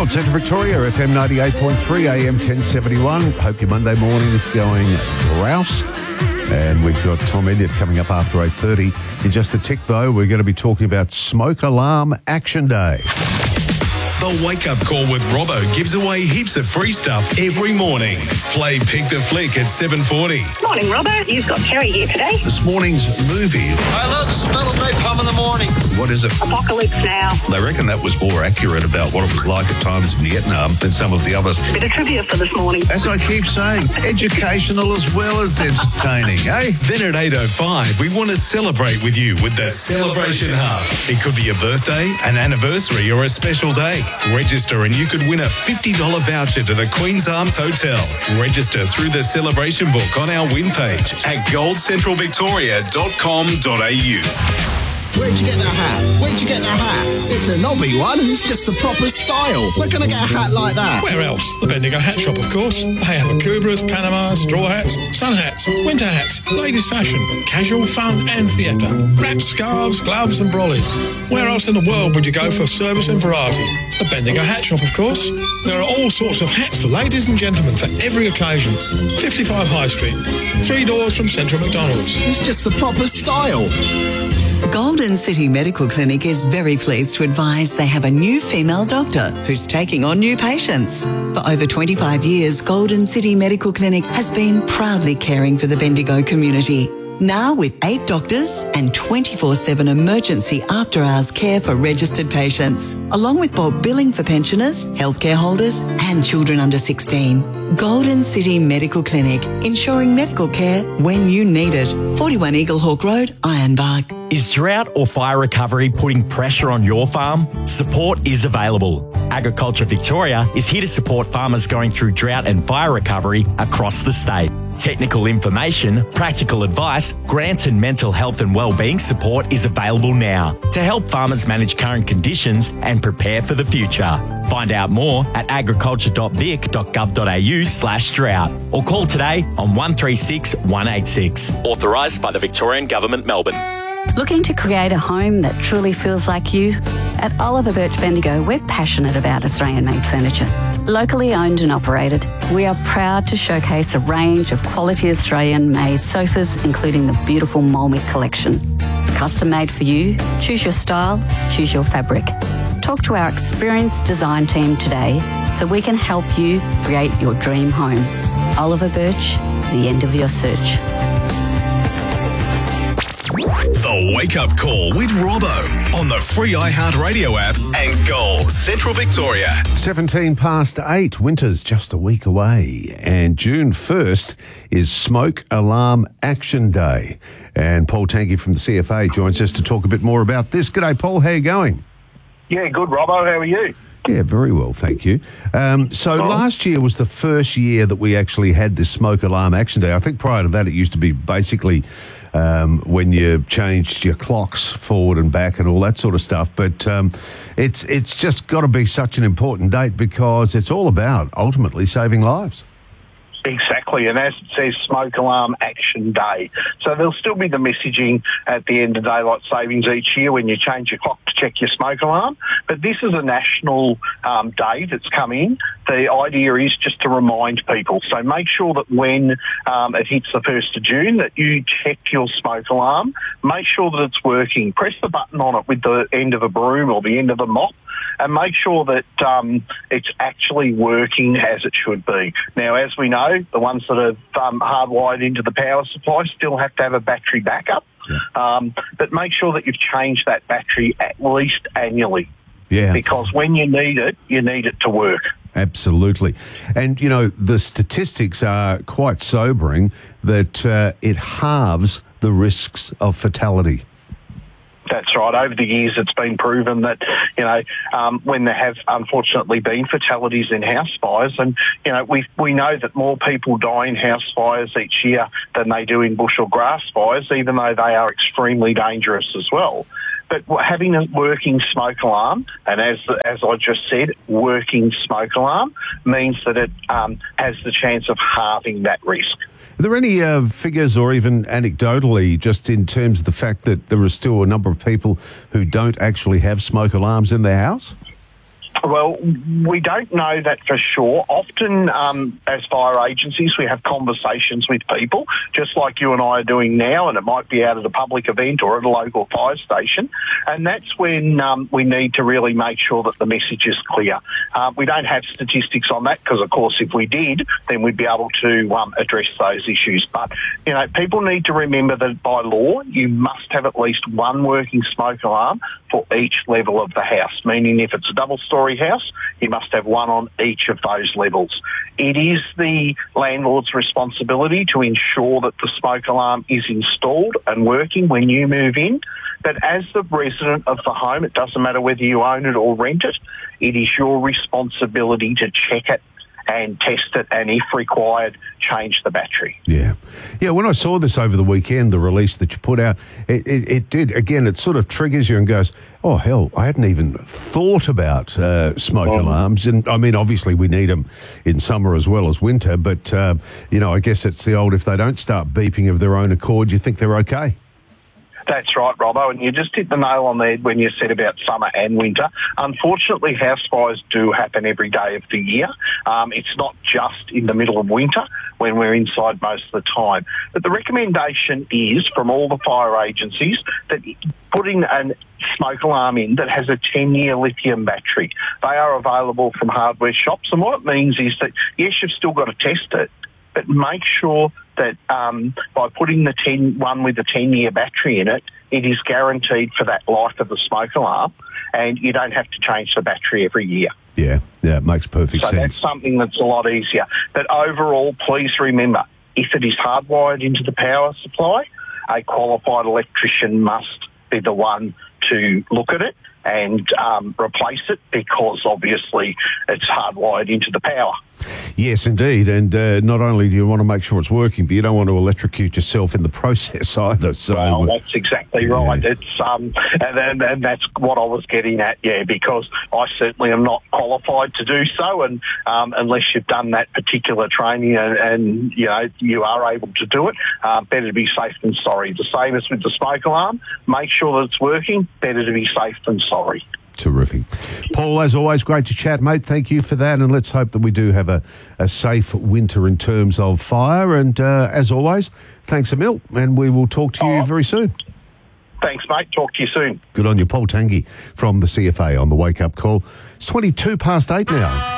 Gold, Central Victoria, FM 98.3, AM 1071. Hope your Monday morning is going rouse. And we've got Tom Elliott coming up after 8:30. In just a tick, though, we're going to be talking about Smoke Alarm Action Day. The Wake Up Call with Robbo gives away heaps of free stuff every morning. Play Pick the Flick at 7:40. Morning, Robbo. You've got Terry here today. This morning's movie. I love the smell of napalm in the morning. What is it? Apocalypse Now. They reckon that was more accurate about what it was like at times in Vietnam than some of the others. Bit of trivia for this morning. As I keep saying, educational as well as entertaining, eh? Then at 8:05, we want to celebrate with you with the Celebration Hub. It could be a birthday, an anniversary, or a special day. Register and you could win a $50 voucher to the Queen's Arms Hotel. Register through the celebration book on our win page at goldcentralvictoria.com.au. Where'd you get that hat? Where'd you get that hat? It's a knobby one and it's just the proper style. Where can I get a hat like that? Where else? The Bendigo Hat Shop, of course. They have Akubras, Panamas, straw hats, sun hats, winter hats, ladies' fashion, casual, fun and theatre. Wraps, scarves, gloves and brollies. Where else in the world would you go for service and variety? The Bendigo Hat Shop, of course. There are all sorts of hats for ladies and gentlemen for every occasion. 55 High Street, 3 doors from Central McDonald's. It's just the proper style. Golden City Medical Clinic is very pleased to advise they have a new female doctor who's taking on new patients. For over 25 years, Golden City Medical Clinic has been proudly caring for the Bendigo community. Now with 8 doctors and 24/7 emergency after-hours care for registered patients, along with bulk billing for pensioners, healthcare holders and children under 16. Golden City Medical Clinic, ensuring medical care when you need it. 41 Eaglehawk Road, Ironbark. Is drought or fire recovery putting pressure on your farm? Support is available. Agriculture Victoria is here to support farmers going through drought and fire recovery across the state. Technical information, practical advice, grants and mental health and wellbeing support is available now to help farmers manage current conditions and prepare for the future. Find out more at agriculture.vic.gov.au/drought or call today on 136 186. Authorised by the Victorian Government, Melbourne. Looking to create a home that truly feels like you? At Oliver Birch Bendigo, we're passionate about Australian-made furniture. Locally owned and operated, we are proud to showcase a range of quality Australian-made sofas, including the beautiful Molmik collection. Custom made for you, choose your style, choose your fabric. Talk to our experienced design team today so we can help you create your dream home. Oliver Birch, the end of your search. The Wake Up Call with Robbo on the free iHeartRadio app and Gold Central Victoria. 8:17. Winter's just a week away, and June 1st is Smoke Alarm Action Day. And Paul Tanky from the CFA joins us to talk a bit more about this. G'day, Paul. How are you going? Yeah, good, Robbo. How are you? Yeah, very well, thank you. Last year was the first year that we actually had this Smoke Alarm Action Day. I think prior to that it used to be basically when you changed your clocks forward and back and all that sort of stuff. But it's just got to be such an important date because it's all about ultimately saving lives. Exactly, and as it says, Smoke Alarm Action Day. So there'll still be the messaging at the end of daylight savings each year when you change your clock to check your smoke alarm. But this is a national day that's come in. The idea is just to remind people. So make sure that when it hits the 1st of June that you check your smoke alarm. Make sure that it's working. Press the button on it with the end of a broom or the end of a mop, and make sure that it's actually working as it should be. Now, as we know, the ones that are hardwired into the power supply still have to have a battery backup, but make sure that you've changed that battery at least annually. Yeah. Because when you need it to work. Absolutely. And, you know, the statistics are quite sobering that it halves the risks of fatality. That's right. Over the years, it's been proven that, when there have unfortunately been fatalities in house fires, and, we know that more people die in house fires each year than they do in bush or grass fires, even though they are extremely dangerous as well. But having a working smoke alarm, and as I just said, working smoke alarm, means that it has the chance of halving that risk. Are there any figures or even anecdotally, just in terms of the fact that there are still a number of people who don't actually have smoke alarms in their house? Well, we don't know that for sure. Often, as fire agencies, we have conversations with people, just like you and I are doing now, and it might be out at a public event or at a local fire station. And that's when we need to really make sure that the message is clear. We don't have statistics on that because, of course, if we did, then we'd be able to address those issues. But, you know, people need to remember that by law, you must have at least one working smoke alarm for each level of the house, meaning if it's a double-storey house, you must have one on each of those levels. It is the landlord's responsibility to ensure that the smoke alarm is installed and working when you move in. But as the resident of the home, it doesn't matter whether you own it or rent it, it is your responsibility to check it and test it, and if required, change the battery. Yeah. When I saw this over the weekend, the release that you put out, it did, again, it sort of triggers you and goes, oh, hell, I hadn't even thought about smoke alarms. And, I mean, obviously we need them in summer as well as winter, but, you know, I guess it's the old, if they don't start beeping of their own accord, you think they're okay. That's right, Robbo, and you just hit the nail on the head when you said about summer and winter. Unfortunately, house fires do happen every day of the year. It's not just in the middle of winter when we're inside most of the time. But the recommendation is, from all the fire agencies, that putting a smoke alarm in that has a 10-year lithium battery. They are available from hardware shops, and what it means is that, yes, you've still got to test it, but make sure that by putting the one with the 10-year battery in it, it is guaranteed for that life of the smoke alarm, and you don't have to change the battery every year. Yeah, it makes perfect sense. So that's something that's a lot easier. But overall, please remember, if it is hardwired into the power supply, a qualified electrician must be the one to look at it and replace it, because obviously it's hardwired into the power. Yes, indeed. And not only do you want to make sure it's working, but you don't want to electrocute yourself in the process either. So, well, that's exactly right. It's and that's what I was getting at, because I certainly am not qualified to do so, and unless you've done that particular training and you know, you are able to do it, better to be safe than sorry. The same as with the smoke alarm, make sure that it's working, better to be safe than sorry. Terrific. Paul, as always, great to chat, mate. Thank you for that, and let's hope that we do have a safe winter in terms of fire. And as always, thanks a mil, and we will talk to you very soon. Thanks, mate. Talk to you soon. Good on you. Paul Tanguy from the CFA on the Wake Up Call. It's 8:22 now.